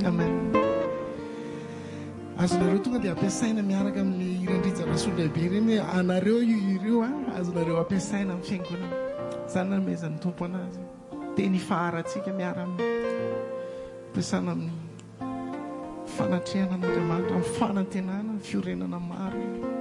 amen. Azonareo tonga dia ampiasaina miaraka amin'ny irandrijarasoa lehibe ireny anareo ireo azonareo ampiasaina amin'ny fiangonana. Zany namezan'ny tompo anazy teny faharatsika miaraka ampiasana amin'ny fanatrehana n'Andriamanitra, amin'ny fanantenana, ny fiorenana maro.